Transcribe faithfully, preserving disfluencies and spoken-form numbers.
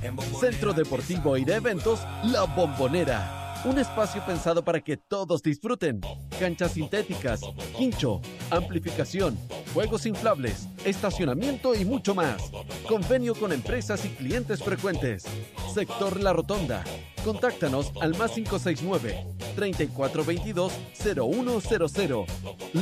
Centro Deportivo y de Eventos La Bombonera. Un espacio pensado para que todos disfruten. Canchas sintéticas, quincho, amplificación, juegos inflables, estacionamiento y mucho más. Convenio con empresas y clientes frecuentes. Sector La Rotonda. Contáctanos al más cinco seis nueve, treinta y cuatro veintidós, cero uno cero cero.